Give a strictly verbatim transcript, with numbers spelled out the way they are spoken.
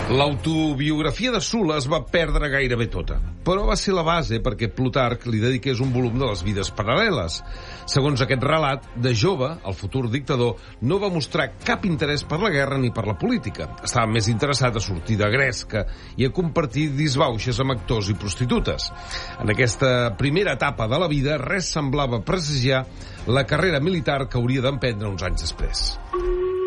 L'autobiografia de Sula es va perdre gairebé tota, però va ser la base perquè Plutarc li dediqués un volum de les vides paral·leles. Segons aquest relat, de jove, el futur dictador no va mostrar cap interès per la guerra ni per la política. Estava més interessat a sortir de gresca i a compartir disbauxes amb actors i prostitutes. En aquesta primera etapa de la vida, res semblava presagiar la carrera militar que hauria d'emprendre uns anys després.